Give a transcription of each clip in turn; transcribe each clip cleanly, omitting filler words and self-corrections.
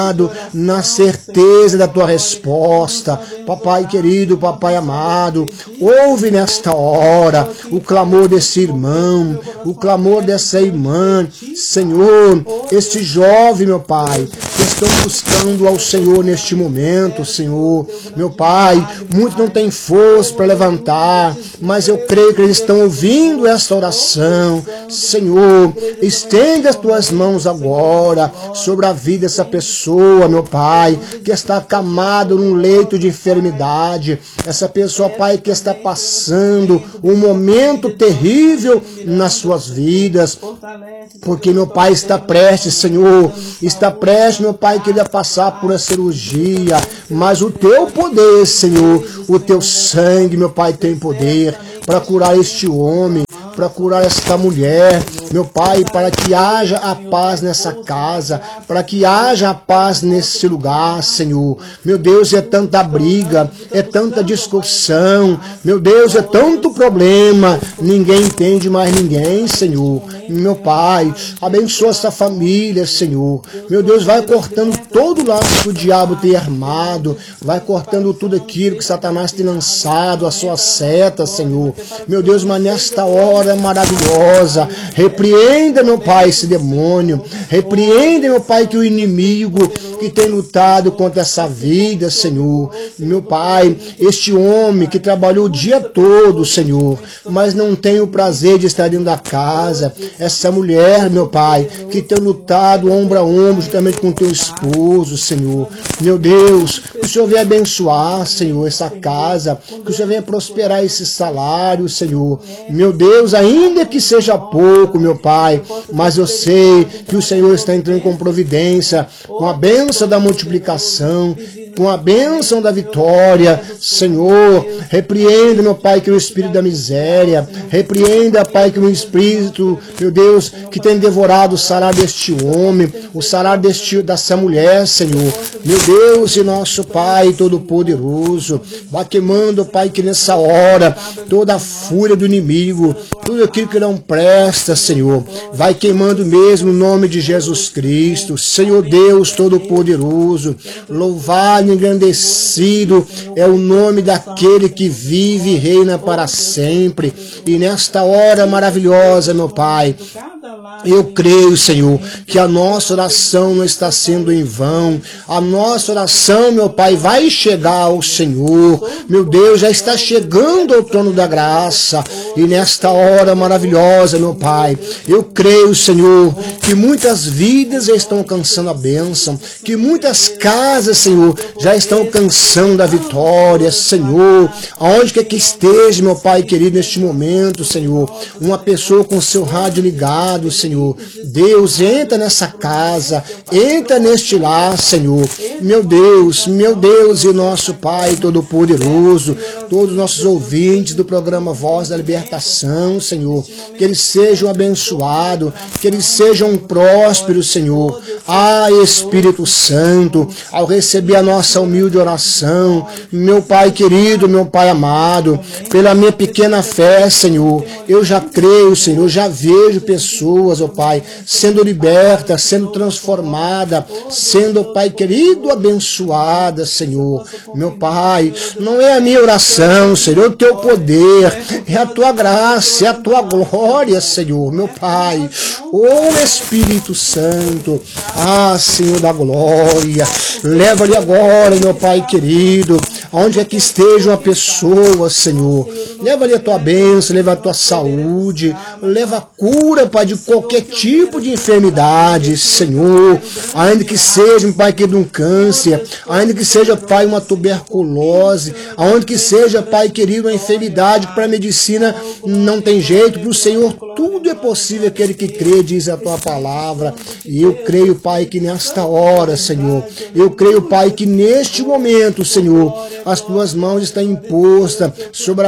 na certeza da tua resposta. Papai querido, papai amado, ouve nesta hora o clamor desse irmão, o clamor dessa irmã. Senhor, este jovem, meu Pai, que estão buscando ao Senhor neste momento, Senhor. Meu Pai, muitos não têm força para levantar, mas eu creio que eles estão ouvindo esta oração. Senhor, estende as tuas mãos agora sobre a vida dessa pessoa, meu Pai, que está acamado num leito de enfermidade. Essa pessoa, Pai, que está passando um momento terrível nas suas vidas. Porque, meu Pai, está prestes, Senhor, está prestes, meu Pai, que ele ia passar por uma cirurgia, mas o teu poder, Senhor, o teu sangue, meu Pai, tem poder para curar este homem, para curar esta mulher, meu Pai, para que haja a paz nessa casa, para que haja a paz nesse lugar, Senhor. Meu Deus, é tanta briga, é tanta discussão, meu Deus, é tanto problema, ninguém entende mais ninguém, Senhor. Meu Pai, abençoa essa família, Senhor. Meu Deus, vai cortando todo o laço que o diabo tem armado, vai cortando tudo aquilo que Satanás tem lançado, a sua seta, Senhor. Meu Deus, mas nesta hora maravilhosa, repreenda, meu Pai, esse demônio, repreenda, meu Pai, que o inimigo que tem lutado contra essa vida, Senhor. Meu Pai, este homem que trabalhou o dia todo, Senhor, mas não tem o prazer de estar dentro da casa. Essa mulher, meu Pai, que tem lutado ombro a ombro juntamente com teu esposo, Senhor. Meu Deus, que o Senhor venha abençoar, Senhor, essa casa, que o Senhor venha prosperar esse salário, Senhor. Meu Deus, ainda que seja pouco, meu Pai, mas eu sei que o Senhor está entrando com providência, com a bênção da multiplicação, com a bênção da vitória. Senhor, repreenda, meu Pai, que o espírito da miséria, repreenda, Pai, que o espírito, meu Deus, que tem devorado o salário deste homem, o salário dessa mulher, Senhor. Meu Deus e nosso Pai Todo-Poderoso, vai queimando, Pai, que nessa hora toda a fúria do inimigo, tudo aquilo que não presta, Senhor, vai queimando mesmo no nome de Jesus Cristo. Senhor Deus Todo-Poderoso, louvado e engrandecido é o nome daquele que vive e reina para sempre. E nesta hora maravilhosa, meu Pai, eu creio, Senhor, que a nossa oração não está sendo em vão. A nossa oração, meu Pai, vai chegar ao Senhor. Meu Deus, já está chegando ao trono da graça. E nesta hora maravilhosa, meu Pai, eu creio, Senhor, que muitas vidas já estão alcançando a bênção, que muitas casas, Senhor, já estão alcançando a vitória, Senhor. Aonde quer que esteja, meu Pai querido, neste momento, Senhor, uma pessoa com seu rádio ligado, Senhor, Deus, entra nessa casa, entra neste lar, Senhor. Meu Deus e nosso Pai Todo-Poderoso, todos os nossos ouvintes do programa Voz da Libertação, Senhor, que eles sejam abençoados, que eles sejam prósperos, Senhor. Ah, Espírito Santo, ao receber a nossa humilde oração, meu Pai querido, meu Pai amado, pela minha pequena fé, Senhor, eu já creio, Senhor, já vejo pessoas, ó Pai, sendo liberta, sendo transformada, sendo, Pai querido, abençoada, Senhor. Meu Pai, não é a minha oração, Senhor, é o teu poder, é a tua graça, é a tua glória, Senhor, meu Pai. Ô Espírito Santo, ah, Senhor da glória, leva-lhe agora, meu Pai querido, aonde é que esteja uma pessoa, Senhor, leva-lhe a tua bênção, leva a tua saúde, leva a cura, Pai, de qualquer tipo de enfermidade, Senhor, ainda que seja, Pai querido, um câncer, ainda que seja, Pai, uma tuberculose, aonde que seja, Pai querido, uma enfermidade para a medicina não tem jeito, para o Senhor tudo é possível, aquele que crê, diz a tua palavra. E eu creio, Pai, que nesta hora, Senhor, eu creio, Pai, que neste momento, Senhor, as tuas mãos estão impostas sobre a vida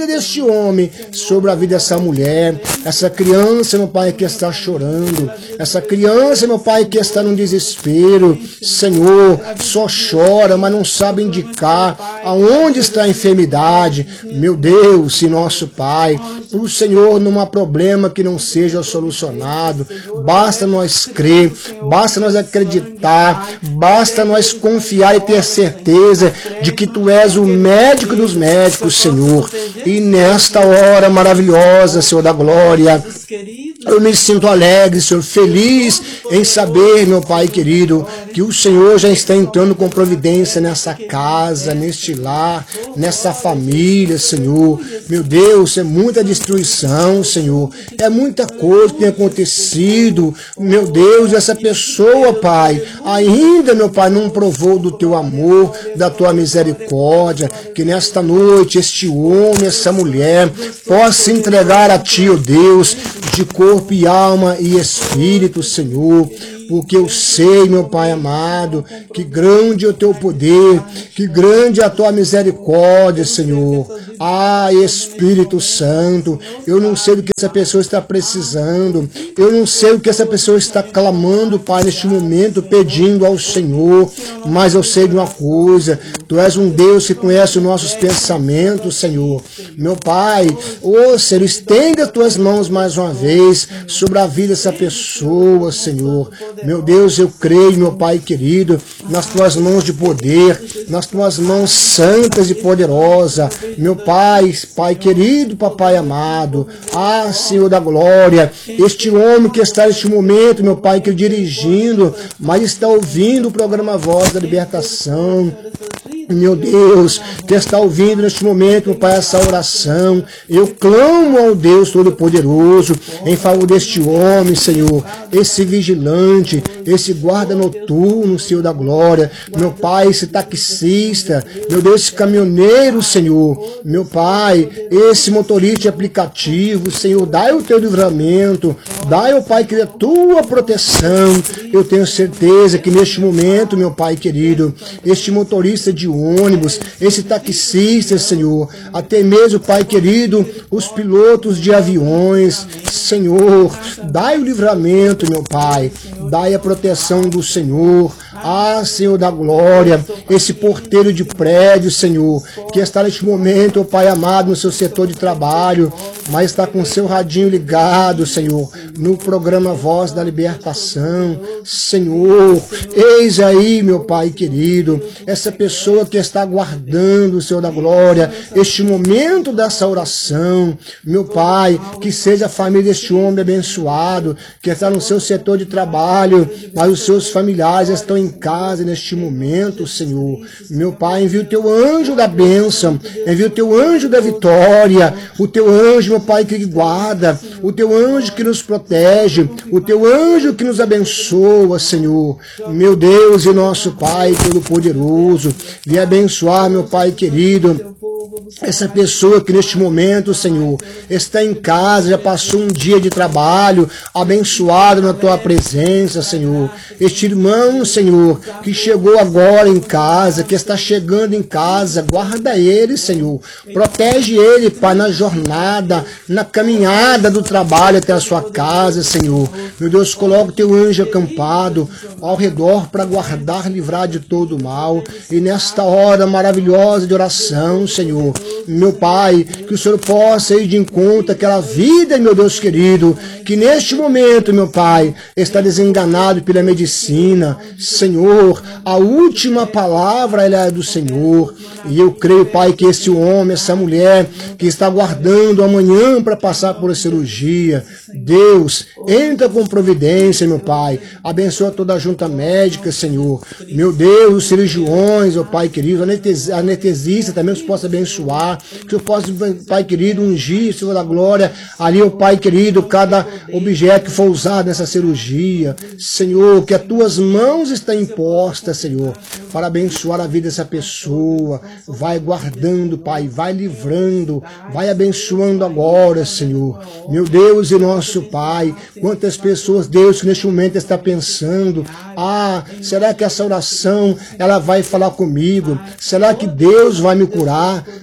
vida deste homem, sobre a vida dessa mulher, essa criança, meu Pai, que está chorando, essa criança, meu Pai, que está num desespero, Senhor, só chora, mas não sabe indicar aonde está a enfermidade. Meu Deus e nosso Pai, para o Senhor não há problema que não seja solucionado. Basta nós crer, basta nós acreditar, basta nós confiar e ter certeza de que Tu és o médico dos médicos, Senhor. E nesta hora maravilhosa, Senhor da glória, eu me sinto alegre, Senhor, feliz em saber, meu Pai querido, que o Senhor já está entrando com providência nessa casa, neste lar, nessa família, Senhor. Meu Deus, é muita destruição, Senhor. É muita coisa que tem acontecido. Meu Deus, essa pessoa, Pai, ainda, meu Pai, não provou do Teu amor, da Tua misericórdia. Que nesta noite, este homem, essa mulher, possa entregar a Ti, ó Deus, de corpo e alma e espírito, Senhor, porque eu sei, meu Pai amado, que grande é o Teu poder, que grande é a Tua misericórdia, Senhor. Ah, Espírito Santo, eu não sei do que essa pessoa está precisando, eu não sei o que essa pessoa está clamando, Pai, neste momento, pedindo ao Senhor, mas eu sei de uma coisa, Tu és um Deus que conhece os nossos pensamentos, Senhor. Meu Pai, ô Senhor, estenda as Tuas mãos mais uma vez sobre a vida dessa pessoa, Senhor. Meu Deus, eu creio, meu Pai querido, nas Tuas mãos de poder, nas Tuas mãos santas e poderosas. Meu Pai, Pai querido, Papai amado, ah, Senhor da glória, este homem que está neste momento, meu Pai, que dirigindo, mas está ouvindo o programa Voz da Libertação. Meu Deus, que está ouvindo neste momento, meu Pai, essa oração, eu clamo ao Deus Todo-Poderoso em favor deste homem, Senhor, esse vigilante, esse guarda noturno, Senhor da glória, meu Pai, esse taxista, meu Deus, esse caminhoneiro, Senhor, meu Pai, esse motorista de aplicativo, Senhor, dai o Teu livramento, dai, ó Pai, que a Tua proteção, eu tenho certeza que neste momento, meu Pai querido, este motorista de ônibus, esse taxista, Senhor, até mesmo, Pai querido, os pilotos de aviões, Senhor, dai o livramento, meu Pai, dai a proteção do Senhor, ah, Senhor da glória, esse porteiro de prédio, Senhor, que está neste momento, ó Pai amado, no seu setor de trabalho, mas está com seu radinho ligado, Senhor, no programa Voz da Libertação, Senhor, eis aí, meu Pai querido, essa pessoa que está aguardando, Senhor da glória, este momento dessa oração, meu Pai, que seja a família deste homem abençoado, que está no seu setor de trabalho, mas os seus familiares estão em casa neste momento, Senhor, meu Pai, envia o Teu anjo da bênção, envia o Teu anjo da vitória, o Teu anjo, meu Pai, que guarda, o Teu anjo que nos protege, o Teu anjo que nos abençoa, Senhor, meu Deus e nosso Pai Todo-Poderoso, e abençoar, meu Pai querido, essa pessoa que neste momento, Senhor, está em casa, já passou um dia de trabalho, abençoado na Tua presença, Senhor. Este irmão, Senhor, que chegou agora em casa, que está chegando em casa, guarda ele, Senhor. Protege ele, Pai, na jornada, na caminhada do trabalho até a sua casa, Senhor. Meu Deus, coloca o Teu anjo acampado ao redor para guardar, livrar de todo mal. E nesta hora maravilhosa de oração, Senhor, meu Pai, que o Senhor possa ir de encontro àquela vida, meu Deus querido, que neste momento, meu Pai, está desenganado pela medicina. Senhor, a última palavra ela é do Senhor. E eu creio, Pai, que esse homem, essa mulher que está aguardando amanhã para passar por a cirurgia, Deus, entra com providência, meu Pai. Abençoa toda a junta médica, Senhor. Meu Deus, os cirurgiões, ó Pai querido, a anestesista também os possa abençoar. Que eu possa, Pai querido, ungir, Senhor da glória, ali, ó Pai querido, cada objeto que for usado nessa cirurgia. Senhor, que as Tuas mãos estão impostas, Senhor, para abençoar a vida dessa pessoa. Vai guardando, Pai, vai livrando, vai abençoando agora, Senhor. Meu Deus e nosso Pai, quantas pessoas, Deus, que neste momento está pensando, ah, será que essa oração, ela vai falar comigo? Será que Deus vai me curar?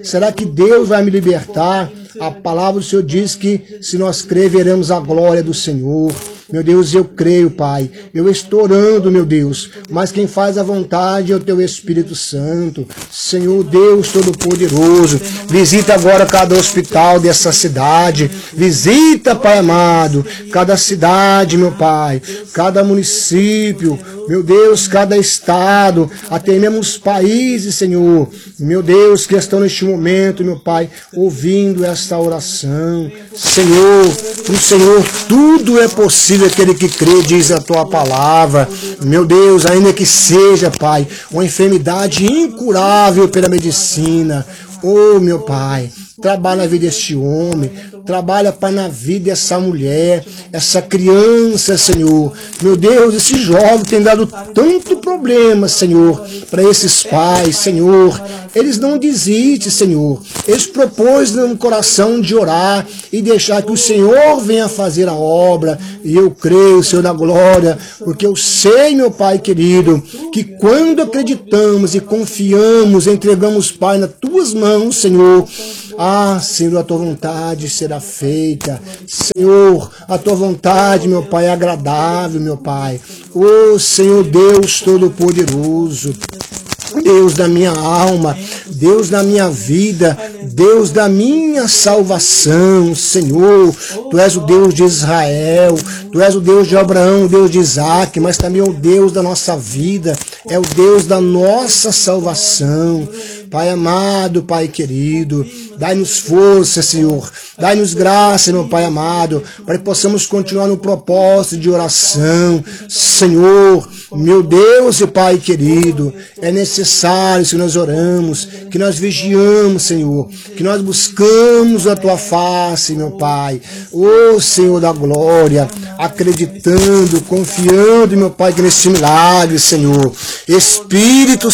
Será que Deus vai me libertar? A palavra do Senhor diz que se nós crer, veremos a glória do Senhor. Meu Deus, eu creio, Pai. Eu estou orando, meu Deus. Mas quem faz a vontade é o Teu Espírito Santo. Senhor Deus Todo-Poderoso, visita agora cada hospital dessa cidade. Visita, Pai amado, cada cidade, meu Pai. Cada município, meu Deus, cada estado. Até mesmo os países, Senhor. Meu Deus, que estão neste momento, meu Pai, ouvindo esta oração. Senhor, o Senhor, tudo é possível aquele que crê, diz a Tua palavra. Meu Deus, ainda que seja, Pai, uma enfermidade incurável pela medicina. Oh, meu Pai, trabalha na vida deste homem, trabalha, Pai, na vida dessa mulher, essa criança, Senhor. Meu Deus, esse jovem tem dado tanto problema, Senhor, para esses pais, Senhor. Eles não desistem, Senhor. Eles propôs no coração de orar e deixar que o Senhor venha fazer a obra. E eu creio, Senhor da glória, porque eu sei, meu Pai querido, que quando acreditamos e confiamos, entregamos, Pai, nas Tuas mãos, Senhor, Senhor, a Tua vontade será feita. Senhor, a Tua vontade, meu Pai, é agradável, meu Pai. Oh, Senhor Deus Todo-Poderoso, Deus da minha alma, Deus da minha vida, Deus da minha salvação, Senhor. Tu és o Deus de Israel, Tu és o Deus de Abraão, o Deus de Isaac, mas também o Deus da nossa vida, é o Deus da nossa salvação. Pai amado, Pai querido, dai-nos força, Senhor, dai-nos graça, meu Pai amado, para que possamos continuar no propósito de oração. Senhor, meu Deus e Pai querido, é necessário que nós oramos, que nós vigiamos, Senhor, que nós buscamos a Tua face, meu Pai. Ô Senhor da glória, acreditando, confiando, meu Pai, que nesse milagre, Senhor. Espírito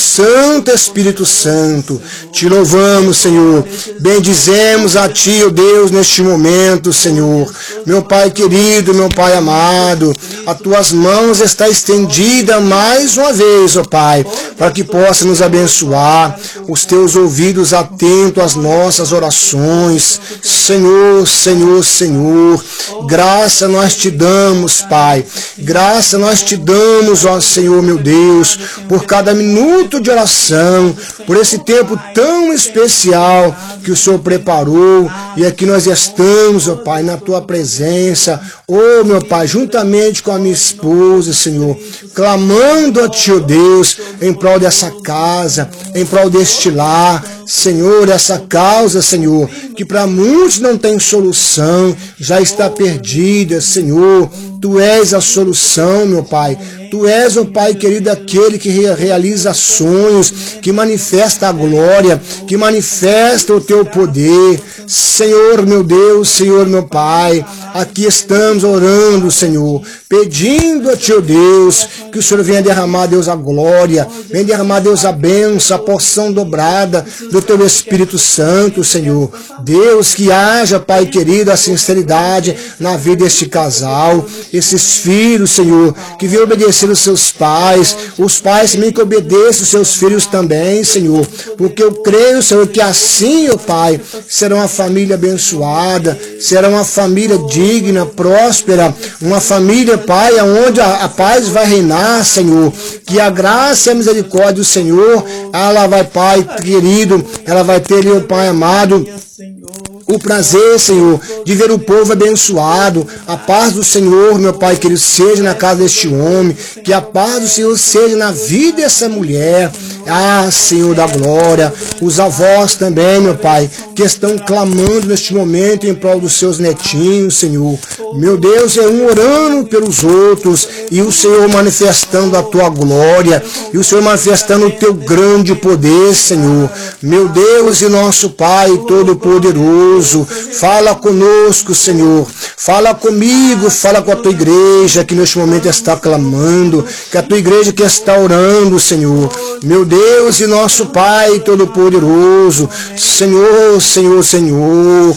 Santo, te louvamos, Senhor. Bendizemos a Ti, ó Deus, neste momento, Senhor. Meu Pai querido, meu Pai amado, as Tuas mãos está estendida mais uma vez, ó Pai, para que possa nos abençoar. Os Teus ouvidos atentos às nossas orações. Senhor, Senhor, Senhor. Graça nós Te damos, Pai. Graça nós Te damos, ó Senhor, meu Deus, por cada minuto de oração, por esse tempo tão especial que o Senhor preparou, e aqui nós estamos, ó Pai, na Tua presença, ó meu Pai, juntamente com a minha esposa, Senhor, clamando a Ti, ó Deus, em prol dessa casa, em prol deste lar, Senhor, essa causa, Senhor, que para muitos não tem solução, já está perdida, Senhor. Tu és a solução, meu Pai. Tu és, ó Pai querido, aquele que realiza sonhos, que manifesta a glória, que manifesta o Teu poder. Senhor, meu Deus, Senhor, meu Pai, aqui estamos orando, Senhor, pedindo a Ti, ó Deus, que o Senhor venha derramar, Deus, a glória, venha derramar, Deus, a bênção, a porção dobrada do Teu Espírito Santo, Senhor. Deus, que haja, Pai querido, a sinceridade na vida deste casal, esses filhos, Senhor, que venham obedecer os seus pais, os pais também que obedeçam os seus filhos também, Senhor, porque eu creio, Senhor, que assim, ó Pai, será uma família abençoada, será uma família digna, próspera, uma família, Pai, onde a paz vai reinar, Senhor, que a graça e a misericórdia do Senhor, ela vai, Pai querido, ela vai ter, ó Pai amado, o prazer, Senhor, de ver o povo abençoado. A paz do Senhor, meu Pai querido, seja na casa deste homem, que a paz do Senhor seja na vida dessa mulher. Senhor da glória, os avós também, meu Pai, que estão clamando neste momento em prol dos seus netinhos, Senhor. Meu Deus, é um orando pelos outros, e o Senhor manifestando a Tua glória, e o Senhor manifestando o Teu grande poder, Senhor. Meu Deus e nosso Pai Todo-Poderoso, fala conosco, Senhor. Fala comigo, fala com a Tua igreja, que neste momento está clamando, que a Tua igreja que está orando, Senhor. Meu Deus e nosso Pai Todo-Poderoso, Senhor, Senhor, Senhor,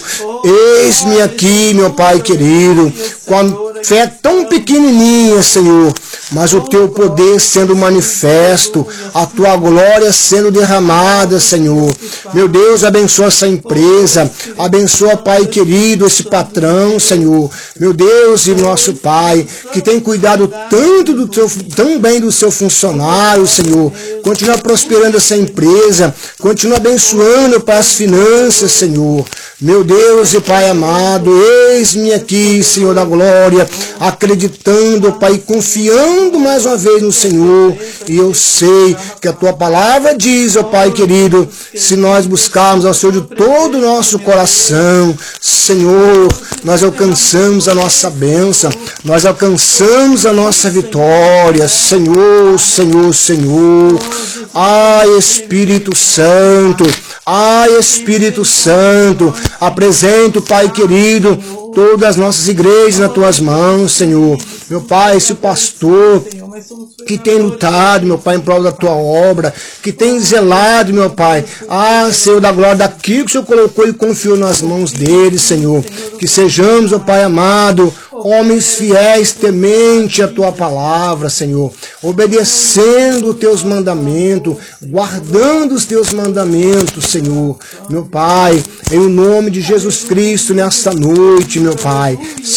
eis-me aqui, meu Pai querido, com a fé tão pequenininha, Senhor, mas o teu poder sendo manifesto, a tua glória sendo derramada, Senhor. Meu Deus, abençoa essa empresa, abençoa, Pai querido, esse patrão, Senhor. Meu Deus e nosso Pai, que tem cuidado tanto tão bem do seu funcionário, Senhor. Continua prosperando essa empresa, continua abençoando para as finanças, Senhor. Meu Deus e Pai amado, eis-me aqui, Senhor da glória, acreditando, Pai, confiando mais uma vez no Senhor. E eu sei que a tua palavra diz, ó Pai querido, se nós buscarmos ao Senhor de todo o nosso coração, Senhor, nós alcançamos a nossa bênção, nós alcançamos a nossa vitória, Senhor, Senhor, Senhor. Espírito Santo, Espírito Santo, apresento, Pai querido, todas as nossas igrejas nas tuas mãos, Senhor. Meu Pai, esse pastor que tem lutado, meu Pai, em prol da tua obra, que tem zelado, meu Pai, Senhor da glória, daquilo que o Senhor colocou e confiou nas mãos dele, Senhor. Que sejamos, ó Pai amado, homens fiéis, temente a tua palavra, Senhor, obedecendo os teus mandamentos, guardando os teus mandamentos, Senhor. Meu Pai, em nome de Jesus Cristo, nesta noite, meu Pai,